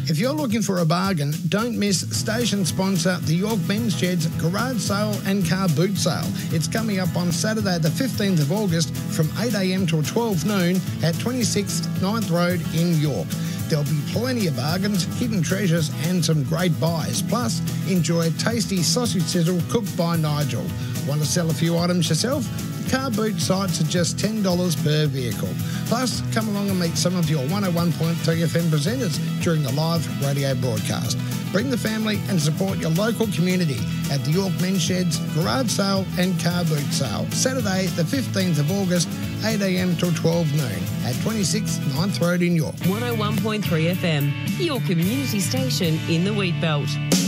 If you're looking for a bargain, don't miss station sponsor the York Men's Sheds Garage Sale and Car Boot Sale. It's coming up on Saturday the 15th of August from 8am till 12 noon at 26 9th Road in York. There'll be plenty of bargains, hidden treasures and some great buys. Plus, enjoy tasty sausage sizzle cooked by Nigel. Want to sell a few items yourself? Car boot sites are just $10 per vehicle. Plus, come along and meet some of your 101.3 FM presenters during the live radio broadcast. Bring the family and support your local community at the York Men's Sheds Garage Sale and Car Boot Sale. Saturday, the 15th of August, 8am till 12 noon at 26 9th Road in York. 101.3 FM, your community station in the Wheatbelt.